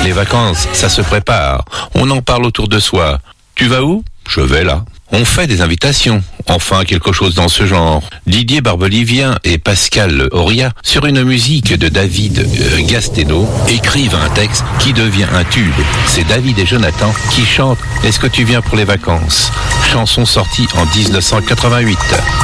Les vacances, ça se prépare. On en parle autour de soi. Tu vas où? Je vais là. On fait des invitations. Enfin, quelque chose dans ce genre. Didier Barbelivien et Pascal Auria, sur une musique de David Gasteno, écrivent un texte qui devient un tube. C'est David et Jonathan qui chantent « Est-ce que tu viens pour les vacances ?» Chanson sortie en 1988.